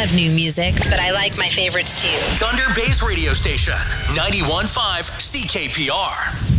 of new music, but I like my favorites too. Thunder Bay's radio station, 91.5 CKPR.